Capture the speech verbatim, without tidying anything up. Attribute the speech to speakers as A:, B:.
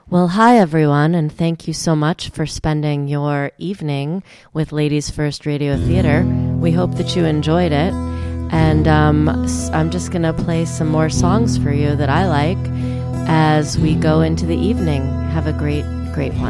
A: Well, hi, everyone, and thank you so much for spending your evening with Ladies First Radio Theater. We hope that you enjoyed it, and um, I'm just going to play some more songs for you that I like as we go into the evening. Have a great, great one.